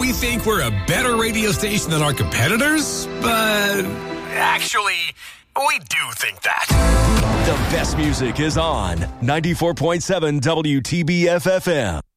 we think we're a better radio station than our competitors, but actually, we do think that. The best music is on 94.7 WTBF-FM.